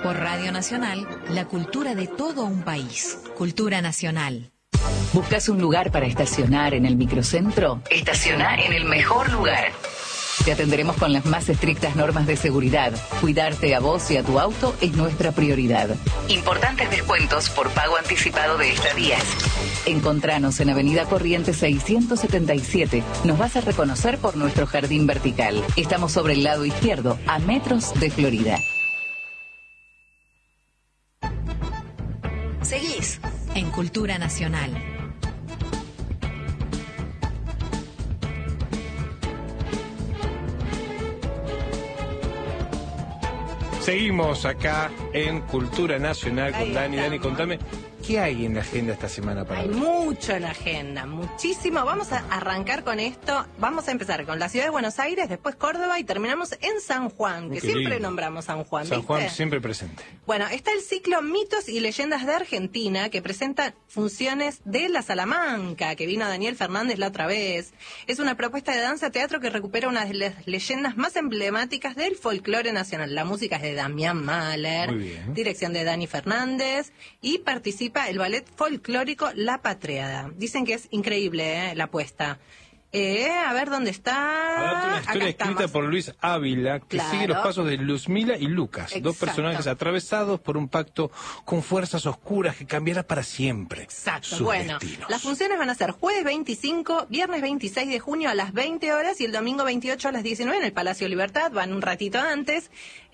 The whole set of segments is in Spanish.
Por Radio Nacional, la cultura de todo un país. Cultura Nacional. ¿Buscas un lugar para estacionar en el microcentro? Estaciona en el mejor lugar. Te atenderemos con las más estrictas normas de seguridad. Cuidarte a vos y a tu auto es nuestra prioridad. Importantes descuentos por pago anticipado de estadías. Encontranos en Avenida Corrientes 677. Nos vas a reconocer por nuestro jardín vertical. Estamos sobre el lado izquierdo, a metros de Florida. Seguís en Cultura Nacional. Seguimos acá en Cultura Nacional con Dani. Dani, contame, ¿qué hay en la agenda esta semana para Hay hoy? mucho en la agenda, muchísimo. Vamos a arrancar con esto. Vamos a empezar con la ciudad de Buenos Aires, después Córdoba y terminamos en San Juan, que siempre lindo. nombramos San Juan, San ¿viste? Juan siempre presente. Bueno, está el ciclo Mitos y Leyendas de Argentina, que presenta funciones de La Salamanca, que vino Daniel Fernández la otra vez. Es una propuesta de danza-teatro que recupera una de las leyendas más emblemáticas del folclore nacional. La música es de Damián Mahler, Muy bien. dirección de Dani Fernández, y participa el ballet folclórico La Patriada. Dicen que es increíble, la apuesta. A ver dónde está. Adapta una historia Acá escrita estamos. por Luis Ávila que Claro. sigue los pasos de Luzmila y Lucas, dos Exacto. personajes atravesados por un pacto con fuerzas oscuras que cambiará para siempre Exacto, sus bueno, destinos. las funciones van a ser jueves 25, viernes 26 de junio a las 20 horas y el domingo 28 a las 19 en el Palacio Libertad. Van un ratito antes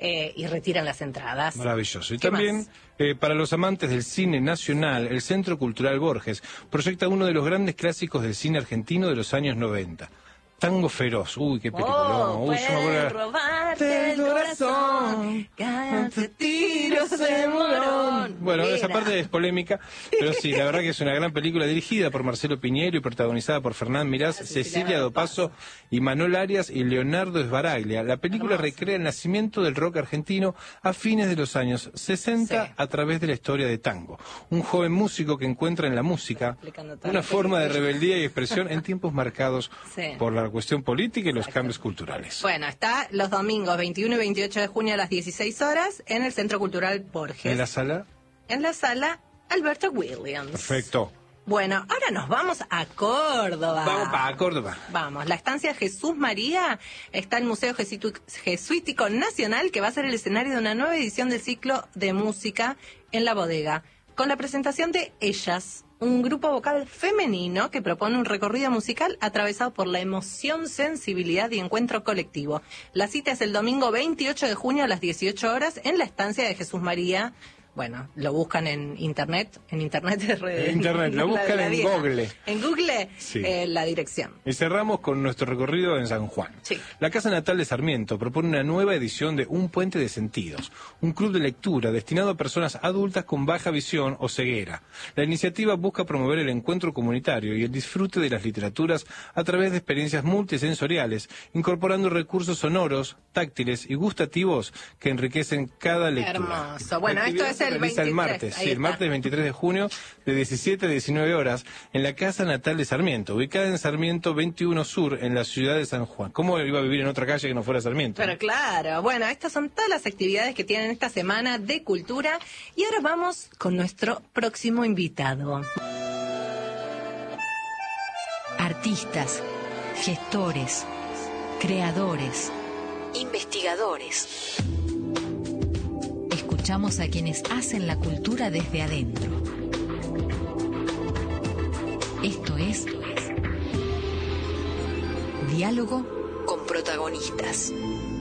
y retiran las entradas. Maravilloso. Y ¿Qué también, más? para los amantes del cine nacional, el Centro Cultural Borges proyecta uno de los grandes clásicos del cine argentino de los años 90. Tango Feroz. Uy, qué película. Oh, Uy, yo me acuerdo- puede robarte el corazón, cállate tiros de morón. Bueno, esa Mira. parte es polémica, pero sí, la verdad que es una gran película dirigida por Marcelo Piñero y protagonizada por Fernán Mirás, Cecilia Dopazo y Manuel Arias y Leonardo Sbaraglia. La película Hermoso. recrea el nacimiento del rock argentino a fines de los años 60 Sí. a través de la historia de Tango. Un joven músico que encuentra en la música Explicando toda una la forma de película. rebeldía y expresión en tiempos marcados Sí. por la cuestión política y los cambios culturales. Bueno, está los domingos 21 y 28 de junio a las 16 horas en el Centro Cultural Borges. En la sala, En la sala Alberto Williams. perfecto. Bueno, ahora nos vamos a Córdoba. Vamos para Córdoba. Vamos, la estancia Jesús María está el Museo Jesuítico Nacional, que va a ser el escenario de una nueva edición del ciclo de música en la bodega, con la presentación de Ellas, un grupo vocal femenino que propone un recorrido musical atravesado por la emoción, sensibilidad y encuentro colectivo. La cita es el domingo 28 de junio a las 18 horas en la estancia de Jesús María. Bueno, lo buscan en internet de redes. En internet, lo buscan en Google. En Google, Sí. la dirección. Y cerramos con nuestro recorrido en San Juan. Sí. La Casa Natal de Sarmiento propone una nueva edición de Un Puente de Sentidos, un club de lectura destinado a personas adultas con baja visión o ceguera. La iniciativa busca promover el encuentro comunitario y el disfrute de las literaturas a través de experiencias multisensoriales, incorporando recursos sonoros, táctiles y gustativos que enriquecen cada lectura. Hermoso. Bueno, La esto actividad es se el realiza 23, martes, ahí sí, el está. martes 23 de junio de 17 a 19 horas en la Casa Natal de Sarmiento, ubicada en Sarmiento 21 Sur, en la ciudad de San Juan. ¿Cómo iba a vivir en otra calle que no fuera Sarmiento? Pero claro, bueno, estas son todas las actividades que tienen esta semana de cultura y ahora vamos con nuestro próximo invitado. Artistas, gestores, creadores, investigadores. Escuchamos a quienes hacen la cultura desde adentro. Esto es Diálogo con protagonistas.